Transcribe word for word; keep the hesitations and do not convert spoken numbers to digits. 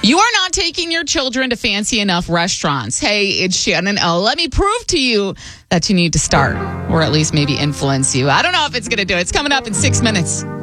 You are not taking your children to fancy enough restaurants. Hey, it's Shannon O. Let me prove to you that you need to start, or at least maybe influence you. I don't know if it's going to do it. It's coming up in six minutes.